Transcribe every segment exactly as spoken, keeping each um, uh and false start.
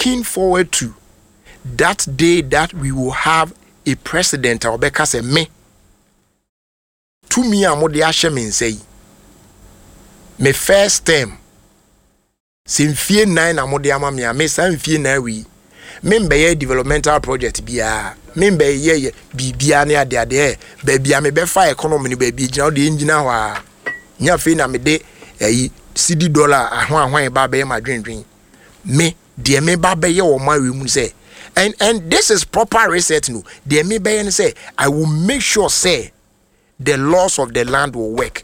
looking forward to that day that we will have a president or beka say me to me amode ahye me say me first term simfie nine amode ama me me samfie na wi me mbeye developmental project bia me mbeye bibia ne ade ade ba bia me be fa economy ne ba bi gina o de engina ho a nya fe na me de eh cedi dollar ahwan ahwan ba be ma dwendwen me de me ba be ye wo ma wi mu say and and this is proper reset no de me be ye say I will make sure say the laws of the land will work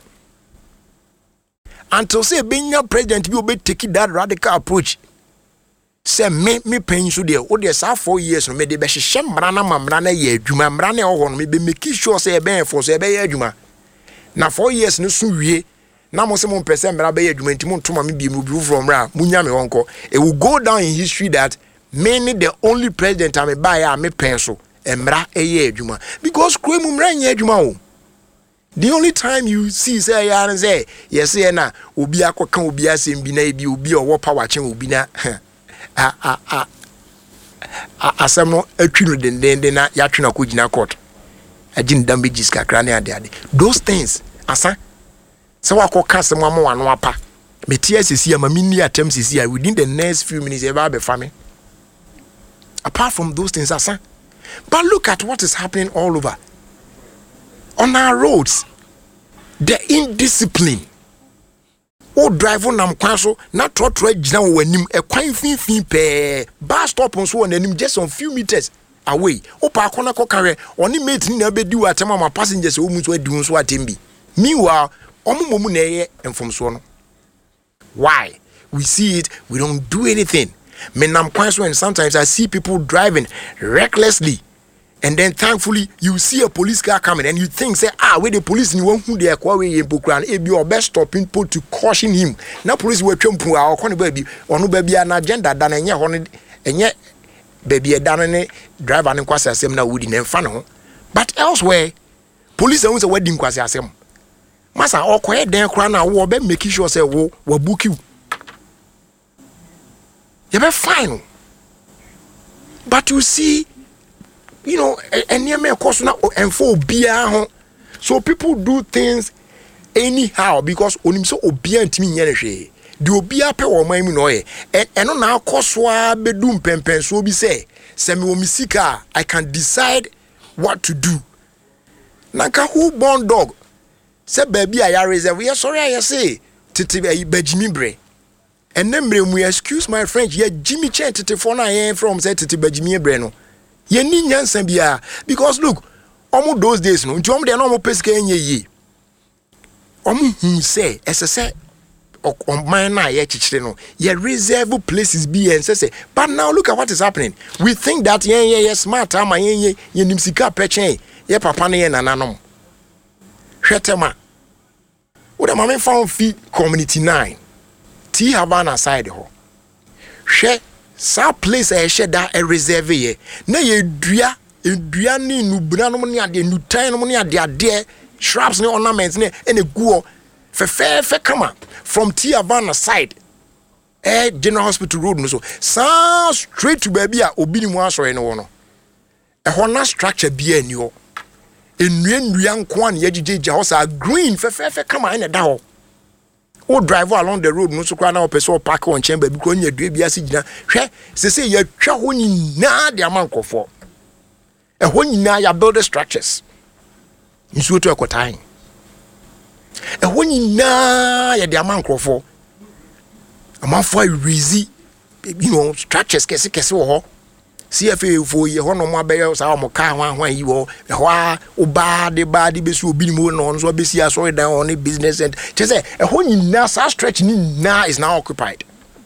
until say being president be obey take that radical approach. Say me me pain so there o there sa four years no me de be hye mra na mamra na ye adwuma mra na ho no me be make sure say e be for so e be ye adwuma na four years no so wie na mo se mo pese mra be ye adwuma ntimo ntoma me bi mu bi from mra munya me wonko it will go down in history that me the only president am buy am me pen so mra e ye adwuma because kro mu mra nya adwuma o. The only time you see say ya say yes na obi akoka obi asem bi na e bi obi owo power chen obi na a a a asem no atwi no den den na ya twe na ko gina court agin damages kakra na ade ade those things asa se wa ko ka asem am wano apa metia sisi ama mini atem sisi within the next few minutes e ba be fame apart from those things asa. But look at what is happening all over on our roads. The indiscipline. O driver nam kwan so na trotro agina wo anim e kwan finfin pe bus stop on so on anim just some few meters away. O pa akona kokare oni mate ni na bedi wa tema ma passengers o mu so adi so atembi. Meanwhile, omomomu na ye enfomso no. Why? We see it, we don't do anything. Me nam kwan so, and sometimes I see people driving recklessly. And then thankfully you see a police car coming and you think say ah where the police ni won hu dey kwa we yempokran e bi best stopping put to caution him na police we twempu a okone ba bi onu ba bia na agenda da na enye ho ne enye ba bia da ne driver ne kwasa asem na wudi ne mfa ne ho but elsewhere police won say wadi kwasa asem masa okoye den kra na wo be make sure say wo wa book you you be fine. But you see, you know, and near me course now and for beer. So people do things anyhow because on him so obedient me energy. The obia pe or my noye and and on now course wa bedum pempen so be say semi misika I can decide what to do. Nanka who born dog say baby I reserve we sorry I say titi bejimi bre. And then we excuse my French, yeah, Jimmy Chen tete for na from say titi bejimi bre no. Ye ni nyansan bia because look, omo those days no, nti omo de na omo pesika enye yi. Omo hu say esese on my na ye chichire no, ye reserve places be and say but now look at what is happening. We think that ye ye ye smart ama ye ye ye nimsika pechen, ye papa na ye nananom. Hwetema. Wo da mama found fee community nine. T Havana side ho. Hwe sa place e hye da e reserve ye. Na ye dua, edua ni nubra no ne ade, nutan no ne ade ade, shrubs ne ornaments ne ene guo. Fe fe fe kama from T Havana side. Eh General Hospital Road no so. Sa straight to baby a obi ni mu asore ne wo no. E ho na structure bi ani ho. Enua nua nko an ye gigeja ho sa green fe fe fe kama ene da ho. O driver along the road no so kwa na o person park on chamber bi ko nya dua bi ase gina hwe se se ya twa ho nyina de amankofo e ho nyina ya build structures nsuo to ekotan e ho nyina ya de amankofo amanfo arizi you know structures kese kese wo ho C F A for ye ho no mo abeyo sa o mo ka hwan hwan yi wo e ho a o ba de ba de besu obi ni mo no so besi aso dan on business and just say e ho nyina sa stretch ni na is now occupied.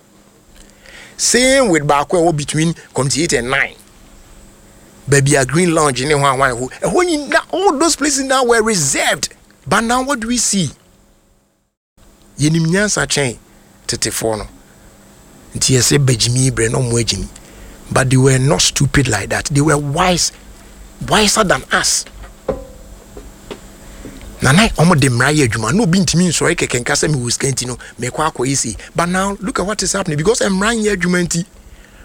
Same with Bakwe between community eight and nine. Baby a green lounge in hwan hwan ho e ho nyina all those places now were reserved. But now what do we see? Yenim nyansa chen tetefo no. Nti yese bejimi bre no mo agimi. But they were not stupid like that. They were wise, wiser than us. Nana, omo de mraye adwuma no binti mi so eke kenka se mi wuskenti no me kwa kwa isi. But now look at what is happening because em mraye adwuma nti